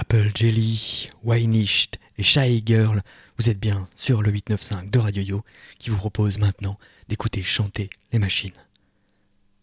Apple Jelly, Whynished et Shy Girl, vous êtes bien sur le 895 de Radio Yo qui vous propose maintenant d'écouter chanter les machines.